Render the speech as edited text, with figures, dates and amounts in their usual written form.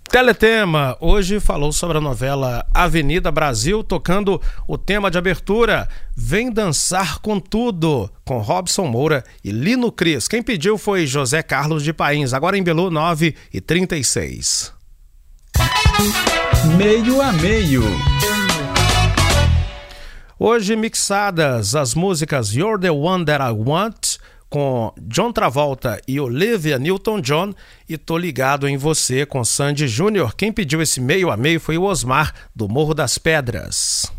Teletema hoje falou sobre a novela Avenida Brasil, tocando o tema de abertura Vem Dançar com Tudo, com Robson Moura e Lino Cris. Quem pediu foi José Carlos de Pains. Agora em Belu, 9h36. Meio a meio. Hoje mixadas as músicas You're the One That I Want, com John Travolta e Olivia Newton-John, e Tô Ligado em Você, com Sandy Júnior. Quem pediu esse meio a meio foi o Osmar, do Morro das Pedras.